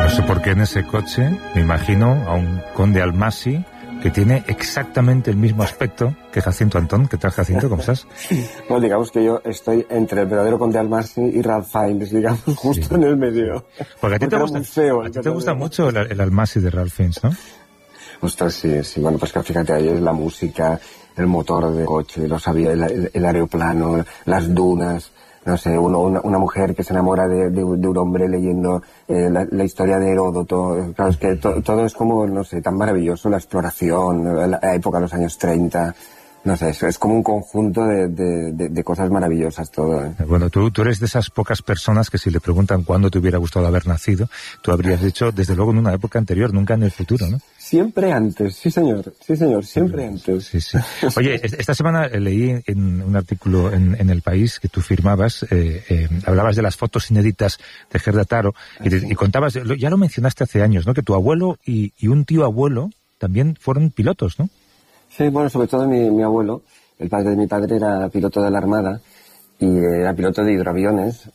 No sé por qué en ese coche me imagino a un conde Almasi que tiene exactamente el mismo aspecto que Jacinto Antón. ¿Qué tal, Jacinto? ¿Cómo estás? Bueno, digamos que yo estoy entre el verdadero conde Almasi y Ralph Fiennes, digamos, justo sí, en el medio. Porque a ti te gusta, feo, a ti te gusta mucho el Almasi de Ralph Fiennes, ¿no? Ostras, sí. Bueno, pues que fíjate, ahí es la música, el motor del coche, los aviones, el aeroplano, las dunas. No sé, una mujer que se enamora de un hombre leyendo la historia de Heródoto. Claro, es que todo es como, no sé, tan maravilloso, la exploración, la época de los años 30. No sé, es como un conjunto de cosas maravillosas todo, ¿eh? Bueno, tú eres de esas pocas personas que si le preguntan cuándo te hubiera gustado haber nacido, tú habrías dicho, desde luego, en una época anterior, nunca en el futuro, ¿no? Siempre antes, sí señor, siempre antes. Sí. Oye, esta semana leí en un artículo en El País que tú firmabas, hablabas de las fotos inéditas de Gerda Taro y contabas, ya lo mencionaste hace años, ¿no? Que tu abuelo y un tío abuelo también fueron pilotos, ¿no? Sí, bueno, sobre todo mi abuelo, el padre de mi padre era piloto de la Armada y era piloto de hidroaviones,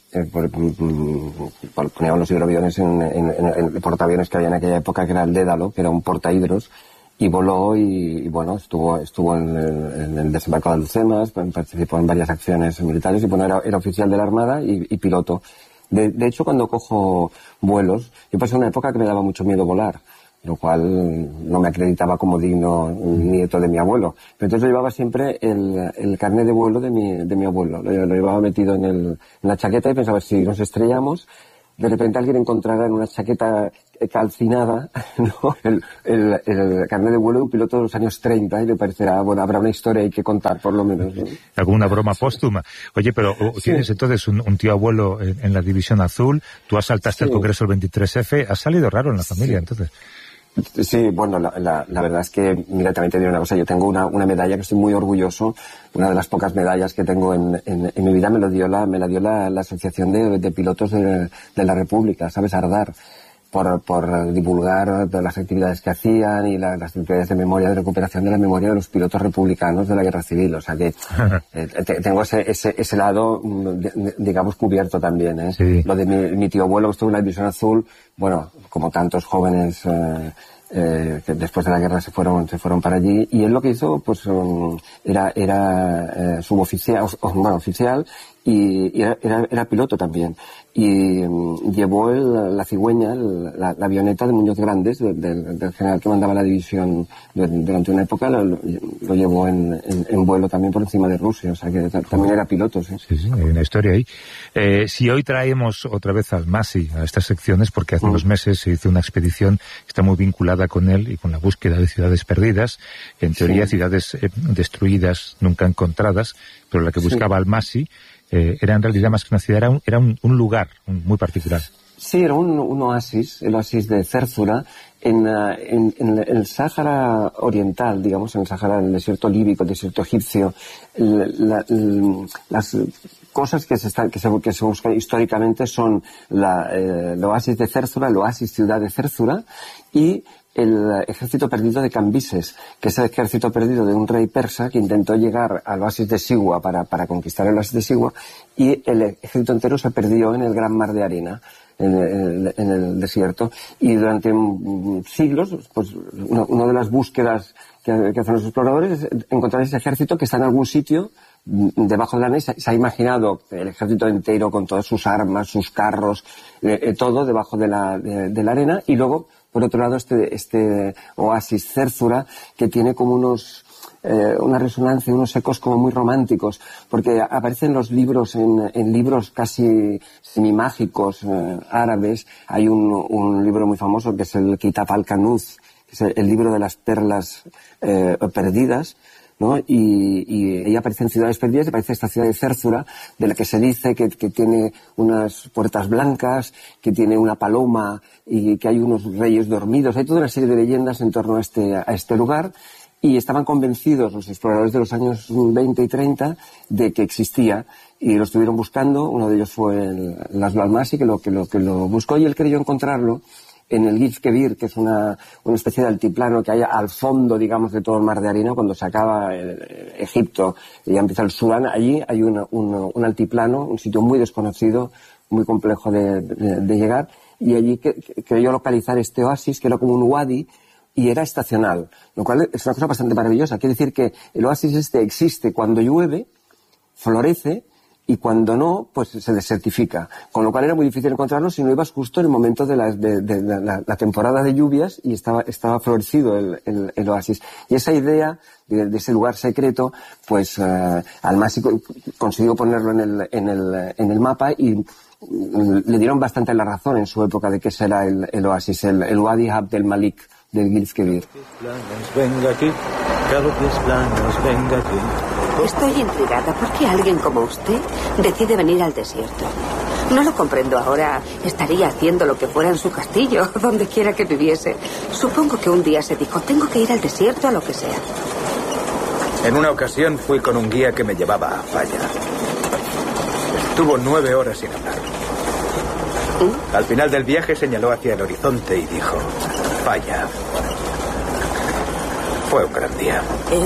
poníamos los hidroaviones en el portaaviones que había en aquella época, que era el Dédalo, que era un portahidros, y voló y bueno, estuvo en el desembarco de Alhucemas, participó en varias acciones militares y bueno, era oficial de la Armada y piloto. De hecho, cuando cojo vuelos, yo pasé una época que me daba mucho miedo volar, lo cual no me acreditaba como digno nieto de mi abuelo. Pero entonces yo llevaba siempre el carnet de vuelo de mi abuelo. Lo llevaba metido en la chaqueta y pensaba, si nos estrellamos, de repente alguien encontrara en una chaqueta calcinada, ¿no? el carnet de vuelo de un piloto de los años 30 y le parecerá, bueno, habrá una historia ahí que contar, por lo menos, ¿no? Alguna broma póstuma. Oye, pero tienes entonces un tío abuelo en la División Azul, tú asaltaste el Congreso el 23F, has salido raro en la familia, entonces. Sí, bueno, la verdad es que, mira, también te diré una cosa, yo tengo una medalla que estoy muy orgulloso, una de las pocas medallas que tengo en mi vida me la dio la Asociación de Pilotos de la República, ¿sabes? Ardar, por divulgar las actividades que hacían y las actividades de memoria, de recuperación de la memoria de los pilotos republicanos de la Guerra Civil, o sea que tengo ese lado, digamos, cubierto también, ¿eh? Sí. Lo de mi tío abuelo que estuvo en la División Azul, bueno, como tantos jóvenes que después de la guerra se fueron para allí, y él lo que hizo pues era suboficial, oficial, y era piloto también, y llevó la cigüeña, la avioneta de Muñoz Grandes, del general que mandaba la división durante una época, lo llevó en vuelo también por encima de Rusia, o sea que también era piloto, ¿sí? Sí, hay una historia ahí. Si hoy traemos otra vez al Masi a estas secciones, porque hace unos meses se hizo una expedición que está muy vinculada con él y con la búsqueda de ciudades perdidas, en teoría ciudades destruidas, nunca encontradas, pero la que buscaba al Masi era en realidad más que una ciudad, era un lugar muy particular. Sí, era un oasis, el oasis de Cérzura, en el Sáhara Oriental, digamos, en el desierto líbico, el desierto egipcio. Las cosas que se buscan históricamente son el oasis de Cérzura, el oasis ciudad de Cérzura, y el ejército perdido de Cambises, que es el ejército perdido de un rey persa que intentó llegar al oasis de Sigua para conquistar el oasis de Sigua, y el ejército entero se perdió en el gran mar de arena, en el desierto, y durante siglos, pues una de las búsquedas que hacen los exploradores es encontrar ese ejército que está en algún sitio debajo de la arena. Se ha imaginado el ejército entero con todas sus armas, sus carros, todo debajo de la arena, y luego por otro lado este oasis Cérzura, que tiene como una resonancia, unos ecos como muy románticos, porque aparecen los libros en libros casi semimágicos árabes. Hay un libro muy famoso que es el Kitab al-Kanuz, que es el libro de las perlas perdidas, ¿no? Y ahí aparecen ciudades perdidas, y aparece esta ciudad de Cérzura, de la que se dice que tiene unas puertas blancas, que tiene una paloma y que hay unos reyes dormidos. Hay toda una serie de leyendas en torno a este lugar, y estaban convencidos los exploradores de los años 20 y 30 de que existía, y lo estuvieron buscando. Uno de ellos fue Laszlo Almasi, que lo buscó, y él creyó encontrarlo en el Gif Kebir, que es una especie de altiplano que hay al fondo, digamos, de todo el mar de arena. Cuando se acaba Egipto y ya empieza el Sudán, allí hay un altiplano, un sitio muy desconocido, muy complejo de llegar, y allí creyó localizar este oasis, que era como un wadi, y era estacional, lo cual es una cosa bastante maravillosa. Quiere decir que el oasis este existe cuando llueve, florece, y cuando no, pues se desertifica. Con lo cual era muy difícil encontrarlo si no ibas justo en el momento de la temporada de lluvias y estaba florecido el oasis. Y esa idea de ese lugar secreto, pues Almasi consiguió ponerlo en el mapa, y le dieron bastante la razón en su época de que ese era el oasis, el Wadi Abdel Malik del Gilf Kebir. Venga aquí, galopes planos, venga aquí. Estoy intrigada. ¿Por qué alguien como usted decide venir al desierto? No lo comprendo ahora. Estaría haciendo lo que fuera en su castillo, donde quiera que viviese. Supongo que un día se dijo, tengo que ir al desierto a lo que sea. En una ocasión fui con un guía que me llevaba a Falla. Estuvo 9 horas sin hablar. Al final del viaje señaló hacia el horizonte y dijo, Falla. Fue un gran día.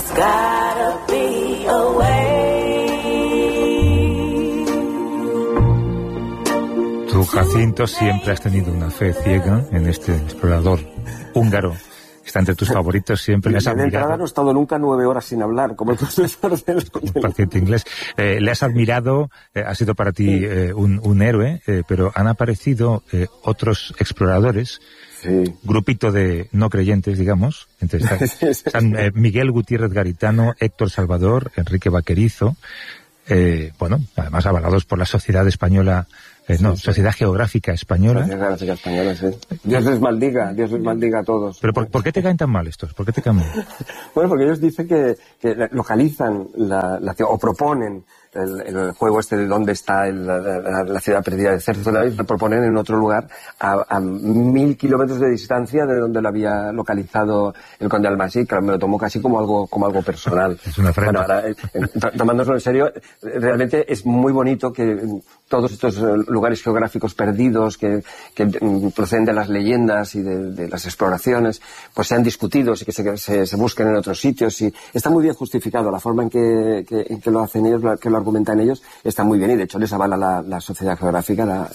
Tú, Jacinto, siempre has tenido una fe ciega en este explorador húngaro. Está entre tus favoritos, siempre le has admirado. De entrada no he estado nunca 9 horas sin hablar, como el profesor un paciente inglés. Le has admirado, ha sido para ti un héroe, pero han aparecido otros exploradores, sí, grupito de no creyentes, digamos. Están Miguel Gutiérrez Garitano, Héctor Salvador, Enrique Vaquerizo, bueno, además avalados por la Sociedad Española. Sociedad Geográfica Española. Sociedad Geográfica Española, sí. Dios les maldiga a todos. Pero ¿por qué te caen tan mal estos? ¿Por qué te caen mal? Bueno, porque ellos dicen que localizan o proponen el juego este de dónde está la ciudad perdida de Cérzola, y lo proponen en otro lugar a 1000 kilómetros de distancia de donde lo había localizado el conde Almasi. Claro, me lo tomo casi como algo personal. Es una afrenta. Bueno, ahora, tomándoslo en serio, realmente es muy bonito que todos estos lugares geográficos perdidos que proceden de las leyendas y de las exploraciones, pues sean discutidos y que se busquen en otros sitios. Y está muy bien justificado la forma en que lo hacen ellos, que lo argumentan ellos, está muy bien, y de hecho les avala la Sociedad Geográfica.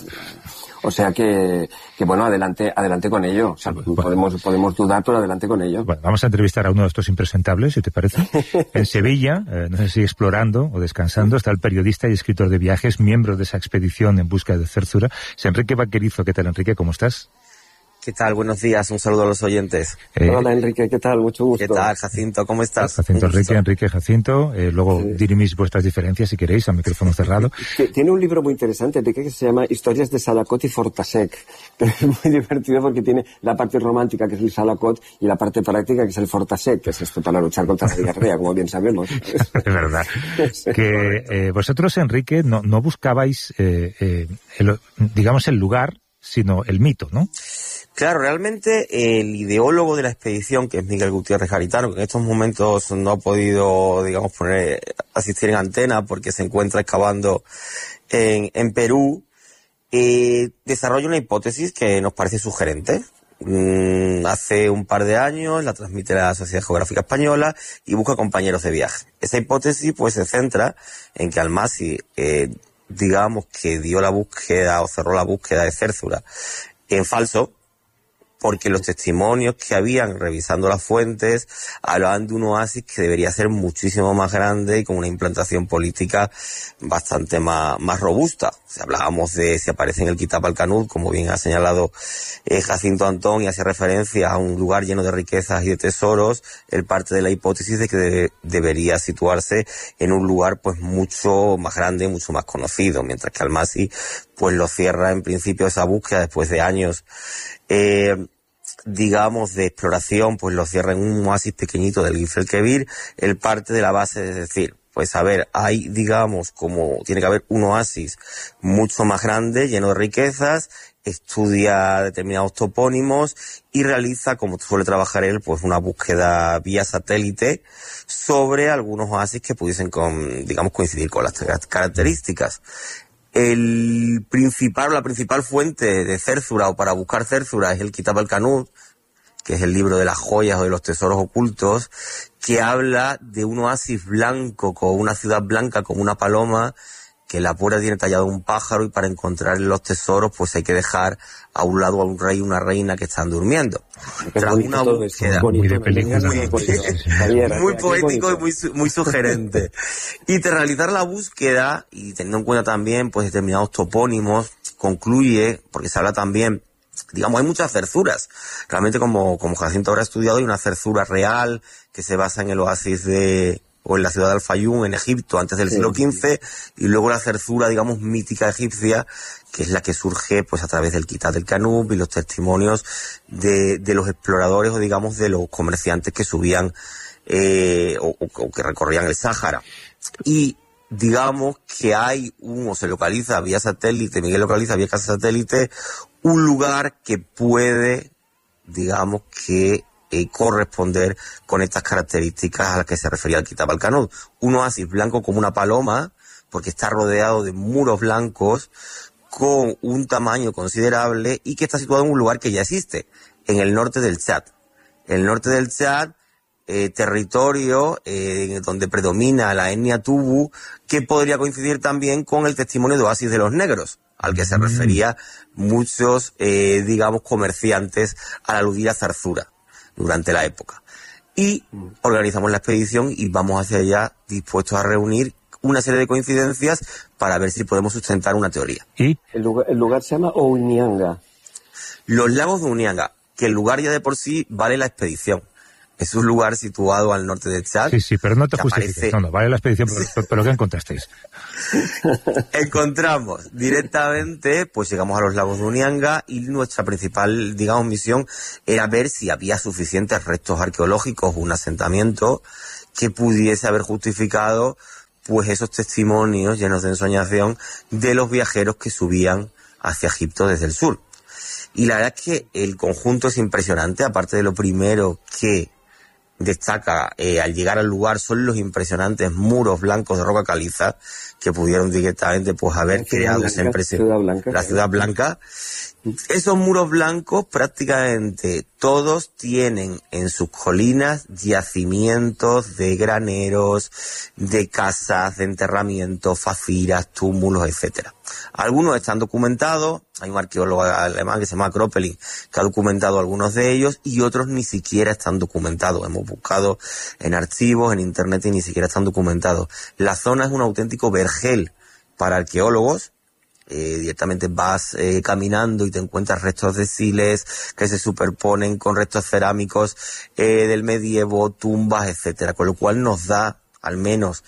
O sea que bueno, adelante con ello. O sea, podemos dudar, pero adelante con ello. Bueno, vamos a entrevistar a uno de estos impresentables, si te parece. En Sevilla, no sé si explorando o descansando, está el periodista y escritor de viajes, miembro de esa expedición en busca de Cérzola, es Enrique Vaquerizo. ¿Qué tal, Enrique? ¿Cómo estás? ¿Qué tal? Buenos días, un saludo a los oyentes. Hola, Enrique, ¿qué tal? Mucho gusto. ¿Qué tal, Jacinto? ¿Cómo estás? Jacinto, Enrique, Jacinto. Luego dirimís vuestras diferencias, si queréis, a micrófono cerrado. Tiene un libro muy interesante, Enrique, que se llama Historias de Salacot y Fortasec. Es muy divertido porque tiene la parte romántica, que es el Salacot, y la parte práctica, que es el Fortasec, que es esto para luchar contra la diarrea, como bien sabemos. Es verdad. Que vosotros, Enrique, no buscabais, digamos, el lugar, sino el mito, ¿no? Claro, realmente el ideólogo de la expedición, que es Miguel Gutiérrez Garitano, que en estos momentos no ha podido, digamos, asistir en antena porque se encuentra excavando en Perú, desarrolla una hipótesis que nos parece sugerente. Hace un par de años la transmite la Sociedad Geográfica Española y busca compañeros de viaje. Esa hipótesis pues se centra en que Almasi, digamos que dio la búsqueda o cerró la búsqueda de Cérzola en falso, porque los testimonios que habían revisando las fuentes hablaban de un oasis que debería ser muchísimo más grande y con una implantación política bastante más robusta. Si hablábamos de si aparece en el Kitab al-Kanud, como bien ha señalado Jacinto Antón, y hace referencia a un lugar lleno de riquezas y de tesoros, él parte de la hipótesis de que debería situarse en un lugar pues mucho más grande, mucho más conocido, mientras que Almasi pues lo cierra en principio esa búsqueda después de años digamos de exploración, pues lo cierra en un oasis pequeñito del Gilf Kebir. Él parte de la base de decir, pues a ver, hay, digamos, como tiene que haber un oasis mucho más grande, lleno de riquezas, estudia determinados topónimos y realiza, como suele trabajar él, pues una búsqueda vía satélite sobre algunos oasis que pudiesen coincidir con las características. La principal fuente de Cérzola o para buscar Cérzola es el Kitab al-Kanud, que es el libro de las joyas o de los tesoros ocultos, que habla de un oasis blanco, con una ciudad blanca como una paloma, que la puerta tiene tallado un pájaro y para encontrar los tesoros pues hay que dejar a un lado a un rey y una reina que están durmiendo. Tras una búsqueda muy de película, muy poético y muy sugerente. Y tras realizar la búsqueda y teniendo en cuenta también pues determinados topónimos, concluye, porque se habla también, digamos, hay muchas cerzuras. Realmente, como Jacinto habrá estudiado, hay una cerzura real que se basa en el oasis o en la ciudad de Al-Fayum, en Egipto, antes del siglo XV, y luego la cerzura, digamos, mítica egipcia, que es la que surge, pues, a través del Kitab del Kanub y los testimonios de los exploradores, o digamos, de los comerciantes que subían, o que recorrían el Sáhara. Y, digamos, que hay o se localiza vía satélite, Miguel localiza vía satélite, un lugar que puede, digamos, que corresponder con estas características a las que se refería el Kitab al-Kanub. Un oasis blanco como una paloma, porque está rodeado de muros blancos con un tamaño considerable y que está situado en un lugar que ya existe, en el norte del Chad. El norte del Chad, territorio donde predomina la etnia Tubu, que podría coincidir también con el testimonio de Oasis de los Negros, al que se refería muchos, digamos, comerciantes al aludir a Zarzura durante la época. Y organizamos la expedición y vamos hacia allá dispuestos a reunir una serie de coincidencias para ver si podemos sustentar una teoría. ¿Y? El lugar se llama Ounianga. Los lagos de Unianga, que el lugar ya de por sí vale la expedición. Es un lugar situado al norte de Chad. Sí, pero no te justifiques. No, vale la expedición, pero ¿qué encontrasteis? Encontramos directamente, pues llegamos a los lagos de Unianga y nuestra principal, digamos, misión era ver si había suficientes restos arqueológicos, un asentamiento que pudiese haber justificado, pues, esos testimonios llenos de ensoñación de los viajeros que subían hacia Egipto desde el sur. Y la verdad es que el conjunto es impresionante, aparte de lo primero que destaca al llegar al lugar son los impresionantes muros blancos de roca caliza que pudieron directamente pues haber creado esa impresión. La Ciudad Blanca. Esos muros blancos prácticamente todos tienen en sus colinas yacimientos de graneros, de casas, de enterramientos, faciras, túmulos, etcétera. Algunos están documentados, hay un arqueólogo alemán que se llama Kroppelin que ha documentado algunos de ellos y otros ni siquiera están documentados. Hemos buscado en archivos, en internet y ni siquiera están documentados. La zona es un auténtico vergel para arqueólogos. Directamente vas caminando y te encuentras restos de siles que se superponen con restos cerámicos del medievo, tumbas, etcétera, con lo cual nos da al menos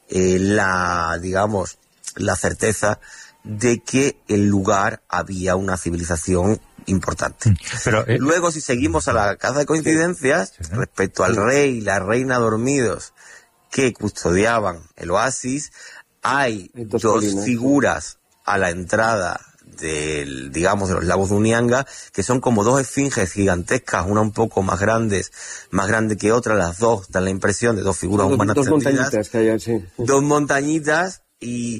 la certeza de que el lugar había una civilización importante. Pero, luego, si seguimos a la caza de coincidencias, respecto al rey y la reina dormidos que custodiaban el oasis, hay dos figuras a la entrada de los lagos de Unianga, que son como dos esfinges gigantescas, una un poco más grande que otra, las dos dan la impresión de dos figuras humanas tendidas, dos montañitas, y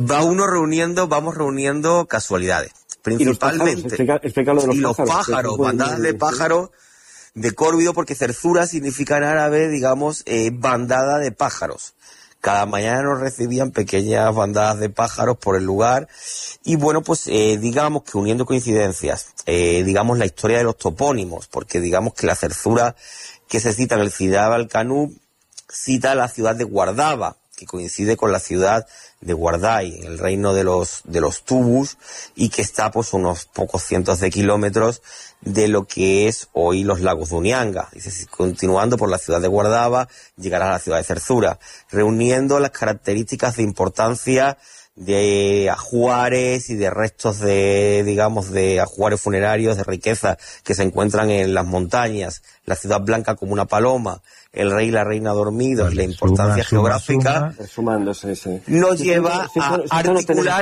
vamos reuniendo casualidades, principalmente. ¿Y los pájaros? Bandadas de pájaros, de córvido, porque Zerzura significa en árabe, digamos, bandada de pájaros. Cada mañana nos recibían pequeñas bandadas de pájaros por el lugar y bueno, pues digamos que uniendo coincidencias, digamos la historia de los topónimos, porque digamos que la Zerzura que se cita en el Kitab al-Kanub cita la ciudad de Guardaba, que coincide con la ciudad de Guardai, en el reino de los Tubus, y que está pues unos pocos cientos de kilómetros de lo que es hoy los lagos de Unianga. Dice, continuando por la ciudad de Guardaba, llegará a la ciudad de Zerzura, reuniendo las características de importancia de ajuares y de restos de ajuares funerarios, de riqueza que se encuentran en las montañas, la Ciudad Blanca como una paloma, el rey y la reina dormidos, la importancia geográfica, nos lleva a articular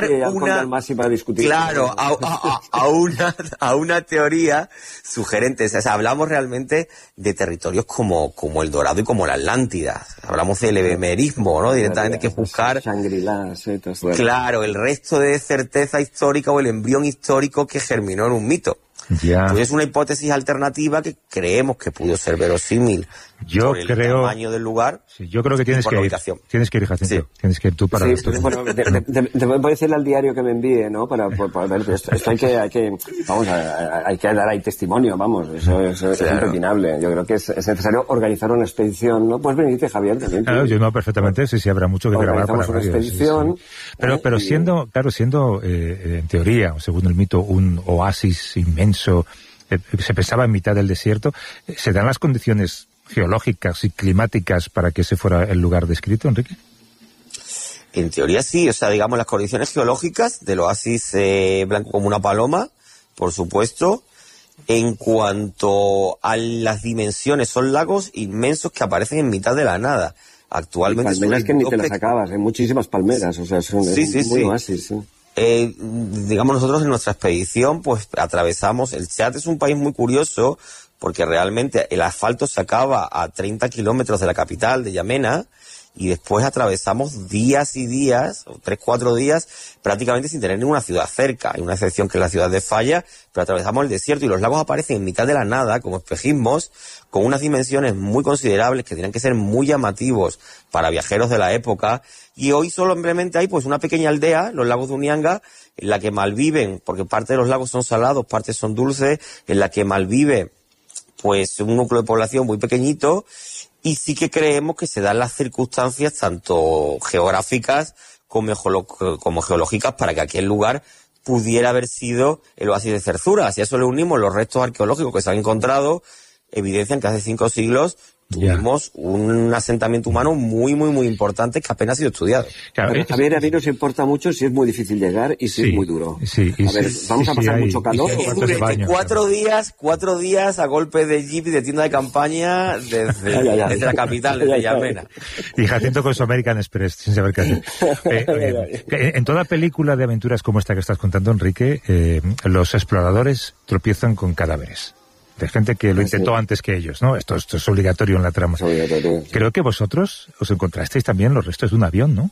a una teoría sugerente. O sea, hablamos realmente de territorios como el Dorado y como la Atlántida. Hablamos del ebemerismo, ¿no? Directamente que buscar claro, el resto de certeza histórica o el embrión histórico que germinó en un mito. Ya. Pues es una hipótesis alternativa que creemos que pudo ser verosímil. Yo por el tamaño del lugar. Sí, yo creo que tienes que ir. Tienes que ir, Jacinto. Sí. Tienes que ir tú para sí, bueno, voy a decirle al diario que me envíe, ¿no? Para ver, esto hay que dar ahí testimonio, vamos. Eso es impepinable. Yo creo que es necesario organizar una expedición, ¿no? Pues venirte, Javier, también. Claro, yo no, perfectamente, sí, habrá mucho que grabar para una expedición. Sí. Pero siendo, en teoría, según el mito, un oasis inmenso, se pensaba en mitad del desierto, ¿se dan las condiciones geológicas y climáticas para que ese fuera el lugar descrito, Enrique? En teoría sí, o sea, digamos, las condiciones geológicas del oasis blanco como una paloma, por supuesto. En cuanto a las dimensiones, son lagos inmensos que aparecen en mitad de la nada. Actualmente palmeras que ni te las acabas, hay muchísimas palmeras, o sea, es muy oasis, sí. Digamos, nosotros en nuestra expedición pues atravesamos, el Chad es un país muy curioso porque realmente el asfalto se acaba a 30 kilómetros de la capital, de Yamena, y después atravesamos días y días, 3-4 días, prácticamente sin tener ninguna ciudad cerca. Hay una excepción que es la ciudad de Falla, pero atravesamos el desierto y los lagos aparecen en mitad de la nada, como espejismos, con unas dimensiones muy considerables que tenían que ser muy llamativos para viajeros de la época. Y hoy simplemente hay pues una pequeña aldea, los lagos de Unianga, en la que malviven, porque parte de los lagos son salados, parte son dulces, en la que malvive pues un núcleo de población muy pequeñito. Y sí que creemos que se dan las circunstancias tanto geográficas como geológicas para que aquel lugar pudiera haber sido el oasis de Zerzura. Si a eso le unimos los restos arqueológicos que se han encontrado, evidencian que hace 5 siglos tuvimos un asentamiento humano muy, muy, muy importante que apenas ha sido estudiado. Claro, pero Javier, a mí nos importa mucho si es muy difícil llegar y si es muy duro. Sí, a ver, vamos a pasar mucho calor. Durante 4 días a golpe de jeep y de tienda de campaña desde la capital, desde Yamena. Y Jacinto con su American Express, sin saber qué hacer. En toda película de aventuras como esta que estás contando, Enrique, los exploradores tropiezan con cadáveres. De gente que lo intentó antes que ellos, ¿no? Esto es obligatorio en la trama. Creo que vosotros os encontrasteis también los restos de un avión, ¿no?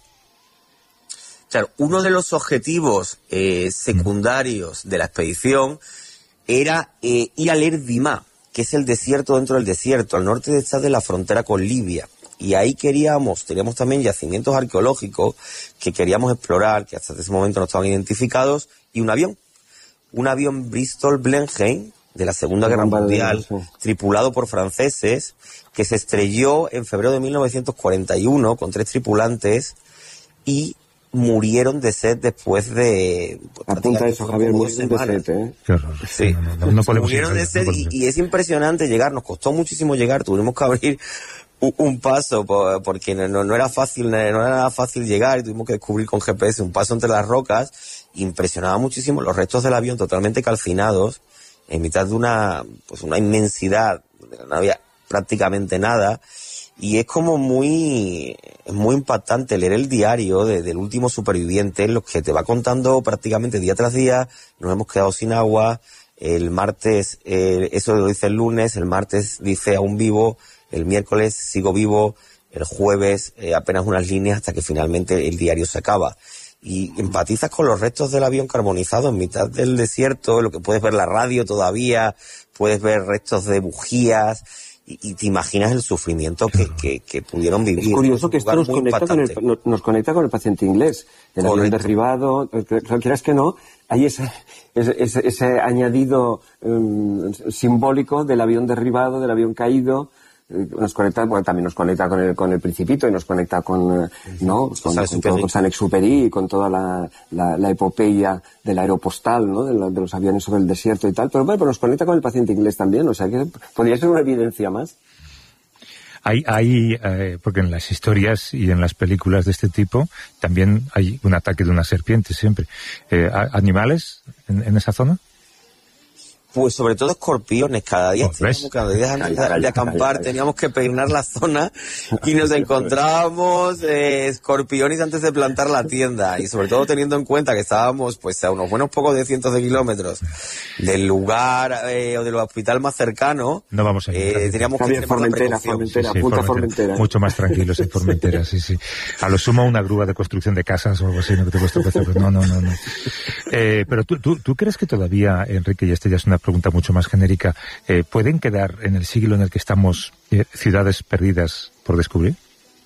Claro, uno de los objetivos secundarios de la expedición era ir al Erdima, que es el desierto dentro del desierto, al norte de Chad, de la frontera con Libia. Y ahí teníamos también yacimientos arqueológicos que queríamos explorar, que hasta ese momento no estaban identificados, y un avión Bristol Blenheim, de la Segunda Guerra Mundial, tripulado por franceses, que se estrelló en febrero de 1941 con 3 tripulantes y murieron de sed después de... Apunta eso, Javier, murieron de sed, ¿eh? Qué horror. Sí, no podemos murieron de sed y es impresionante llegar, nos costó muchísimo llegar, tuvimos que abrir un paso porque no era nada fácil llegar y tuvimos que descubrir con GPS un paso entre las rocas. Impresionaba muchísimo los restos del avión totalmente calcinados en mitad de una inmensidad donde no había prácticamente nada, y es como muy impactante leer el diario del último superviviente, en los que te va contando prácticamente día tras día: nos hemos quedado sin agua, el martes, eso lo dice el lunes, el martes dice aún vivo, el miércoles sigo vivo, el jueves apenas unas líneas, hasta que finalmente el diario se acaba. Y empatizas con los restos del avión carbonizado en mitad del desierto, lo que puedes ver la radio todavía, puedes ver restos de bujías, y te imaginas el sufrimiento que pudieron vivir. Es curioso que esto nos conecta con el paciente inglés, el avión derribado, quieras que no, hay ese añadido simbólico del avión derribado, del avión caído. Nos conecta, bueno, también nos conecta con el Principito y nos conecta con Saint-Exupéry y con toda la epopeya de la aeropostal, ¿no? De los aviones sobre el desierto y tal, pero bueno, nos conecta con el paciente inglés también, o sea que podría ser una evidencia más. Hay porque en las historias y en las películas de este tipo también hay un ataque de una serpiente siempre. ¿Animales en esa zona? Pues sobre todo escorpiones. Cada día de acampar teníamos que peinar la zona y nos encontrábamos escorpiones antes de plantar la tienda, y sobre todo teniendo en cuenta que estábamos pues a unos buenos pocos de cientos de kilómetros del lugar o del hospital más cercano. No vamos a ir. Teníamos que tener Formentera, Formentera. Mucho más tranquilos en Formentera, sí. A lo sumo una grúa de construcción de casas o algo así, no que te cuesta empezar. No. Pero tú crees que todavía, Enrique, y esta ya es una pregunta mucho más genérica. ¿Pueden quedar en el siglo en el que estamos ciudades perdidas por descubrir?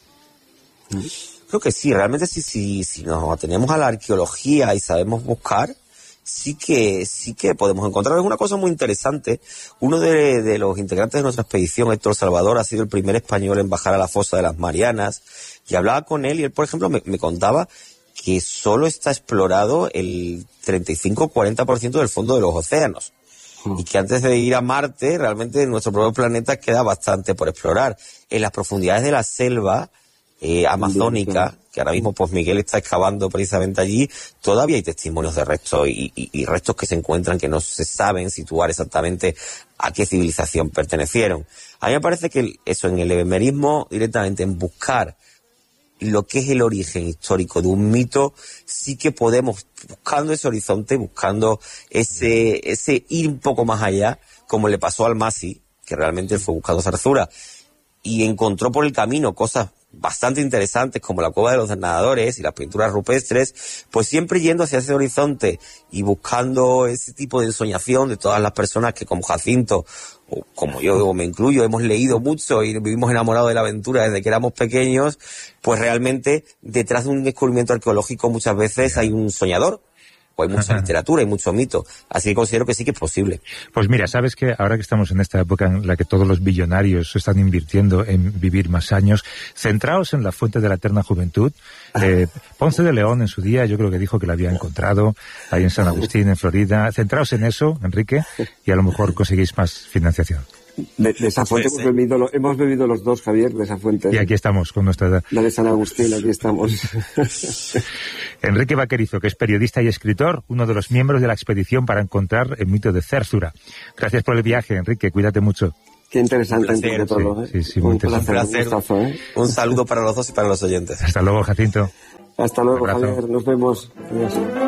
Creo que sí, realmente sí, si nos atenemos a la arqueología y sabemos buscar, sí que podemos encontrar. Es una cosa muy interesante. Uno de los integrantes de nuestra expedición, Héctor Salvador, ha sido el primer español en bajar a la fosa de las Marianas, y hablaba con él y él, por ejemplo, me contaba que solo está explorado el 35-40% del fondo de los océanos. Y que antes de ir a Marte, realmente en nuestro propio planeta queda bastante por explorar. En las profundidades de la selva amazónica, que ahora mismo pues Miguel está excavando precisamente allí, todavía hay testimonios de restos y restos que se encuentran que no se saben situar exactamente a qué civilización pertenecieron. A mí me parece que eso, en el ebemerismo, directamente en buscar lo que es el origen histórico de un mito, sí que podemos, buscando ese horizonte, buscando ese ir un poco más allá, como le pasó al Masi, que realmente él fue buscando Zarzura, y encontró por el camino cosas bastante interesantes como la Cueva de los Nadadores y las pinturas rupestres, pues siempre yendo hacia ese horizonte y buscando ese tipo de ensoñación de todas las personas que, como Jacinto, o como yo me incluyo, hemos leído mucho y vivimos enamorados de la aventura desde que éramos pequeños, pues realmente detrás de un descubrimiento arqueológico muchas veces hay un soñador. Hay mucha literatura y mucho mito, así que considero que sí que es posible. Pues mira, sabes que ahora que estamos en esta época en la que todos los billonarios están invirtiendo en vivir más años, centraos en la fuente de la eterna juventud. Ponce de León en su día yo creo que dijo que la había encontrado ahí en San Agustín, en Florida. Centraos en eso, Enrique, y a lo mejor conseguís más financiación. De esa fuente hemos bebido los dos, Javier, de esa fuente. Y aquí estamos con nuestra edad. La de San Agustín, aquí estamos. Enrique Vaquerizo, que es periodista y escritor, uno de los miembros de la expedición para encontrar el mito de Cérzura. Gracias por el viaje, Enrique, cuídate mucho. Qué interesante entre todo, ¿eh? Sí, muy interesante. Un placer. Un saludo para los dos y para los oyentes. Hasta luego, Jacinto. Hasta luego, Javier. Nos vemos. Adiós.